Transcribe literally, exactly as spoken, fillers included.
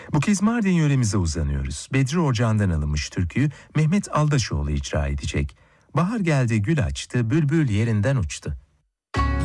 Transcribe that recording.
Bu kez Mardin yöremize uzanıyoruz. Bedri Ocağı'ndan alınmış türküyü Mehmet Aldaşoğlu icra edecek. Bahar geldi, gül açtı, bülbül yerinden uçtu.